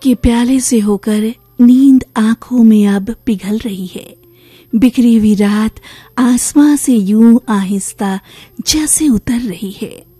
के प्याले से होकर नींद आंखों में अब पिघल रही है। बिखरी हुई रात आसमां से यूं आहिस्ता जैसे उतर रही है।